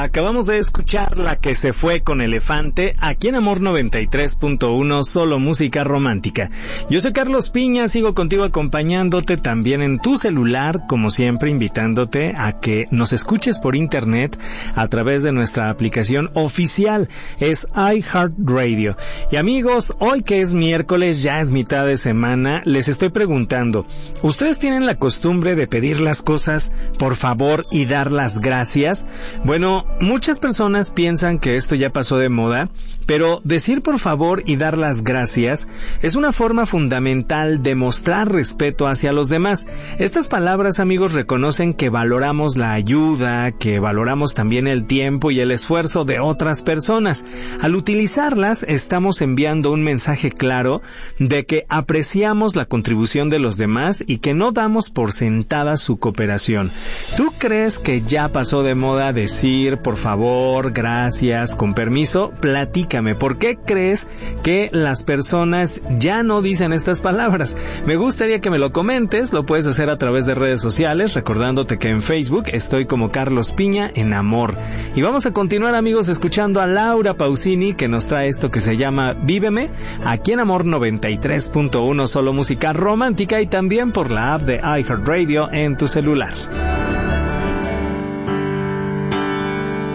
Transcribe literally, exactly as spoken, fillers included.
Acabamos de escuchar La que se fue con Elefante, aquí en Amor noventa y tres punto uno, solo música romántica. Yo soy Carlos Piña, sigo contigo acompañándote también en tu celular, como siempre invitándote a que nos escuches por internet a través de nuestra aplicación oficial, es iHeartRadio. Y amigos, hoy que es miércoles, ya es mitad de semana, les estoy preguntando, ¿ustedes tienen la costumbre de pedir las cosas por favor y dar las gracias? Bueno, muchas personas piensan que esto ya pasó de moda, pero decir por favor y dar las gracias es una forma fundamental de mostrar respeto hacia los demás. Estas palabras, amigos, reconocen que valoramos la ayuda, que valoramos también el tiempo y el esfuerzo de otras personas. Al utilizarlas, estamos enviando un mensaje claro de que apreciamos la contribución de los demás y que no damos por sentada su cooperación. ¿Tú crees que ya pasó de moda decir por favor, gracias, con permiso? Platícame, ¿por qué crees que las personas ya no dicen estas palabras? Me gustaría que me lo comentes, lo puedes hacer a través de redes sociales, recordándote que en Facebook estoy como Carlos Piña en Amor. Y vamos a continuar, amigos, escuchando a Laura Pausini, que nos trae esto que se llama Víveme, aquí en Amor noventa y tres punto uno, solo música romántica, y también por la app de iHeartRadio en tu celular.